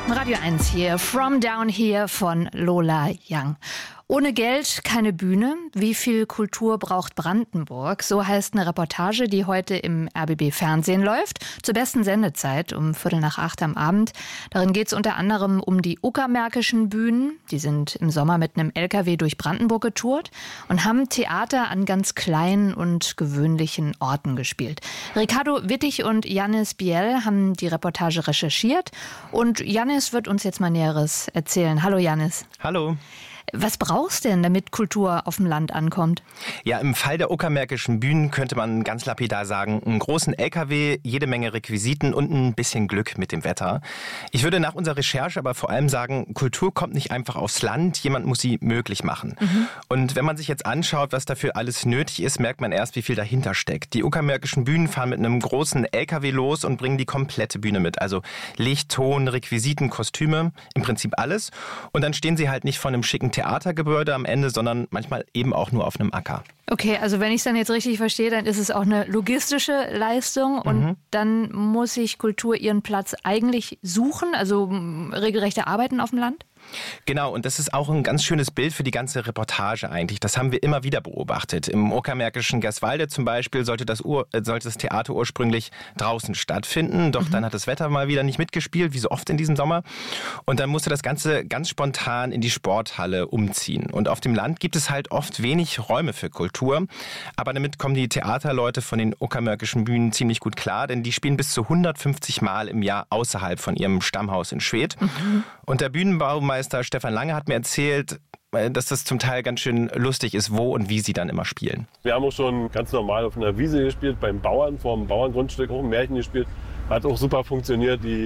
Radio 1 hier, From Down Here von Lola Young. Ohne Geld keine Bühne. Wie viel Kultur braucht Brandenburg? So heißt eine Reportage, die heute im RBB-Fernsehen läuft. Zur besten Sendezeit um 7:45 am Abend. Darin geht es unter anderem um die uckermärkischen Bühnen. Die sind im Sommer mit einem LKW durch Brandenburg getourt und haben Theater an ganz kleinen und gewöhnlichen Orten gespielt. Ricardo Wittig und Yannis Biel haben die Reportage recherchiert. Und Yannis wird uns jetzt mal Näheres erzählen. Hallo Yannis. Hallo. Was brauchst du denn, damit Kultur auf dem Land ankommt? Ja, im Fall der uckermärkischen Bühnen könnte man ganz lapidar sagen, einen großen LKW, jede Menge Requisiten und ein bisschen Glück mit dem Wetter. Ich würde nach unserer Recherche aber vor allem sagen, Kultur kommt nicht einfach aufs Land, jemand muss sie möglich machen. Und wenn man sich jetzt anschaut, was dafür alles nötig ist, merkt man erst, wie viel dahinter steckt. Die uckermärkischen Bühnen fahren mit einem großen LKW los und bringen die komplette Bühne mit. Also Licht, Ton, Requisiten, Kostüme, im Prinzip alles. Und dann stehen sie halt nicht vor einem schicken Theatergebäude am Ende, sondern manchmal eben auch nur auf einem Acker. Okay, also wenn ich es dann jetzt richtig verstehe, dann ist es auch eine logistische Leistung und dann muss sich Kultur ihren Platz eigentlich suchen, also regelrechte Arbeiten auf dem Land? Genau, und das ist auch ein ganz schönes Bild für die ganze Reportage eigentlich. Das haben wir immer wieder beobachtet. Im uckermärkischen Gerswalde zum Beispiel sollte das Theater ursprünglich draußen stattfinden. Doch dann hat das Wetter mal wieder nicht mitgespielt, wie so oft in diesem Sommer. Und dann musste das Ganze ganz spontan in die Sporthalle umziehen. Und auf dem Land gibt es halt oft wenig Räume für Kultur. Aber damit kommen die Theaterleute von den uckermärkischen Bühnen ziemlich gut klar, denn die spielen bis zu 150 Mal im Jahr außerhalb von ihrem Stammhaus in Schwedt. Und der Bühnenbaumeister Stefan Lange hat mir erzählt, dass das zum Teil ganz schön lustig ist, wo und wie sie dann immer spielen. Wir haben auch schon ganz normal auf einer Wiese gespielt, beim Bauern, vor dem Bauerngrundstück auch ein Märchen gespielt. Hat auch super funktioniert. Die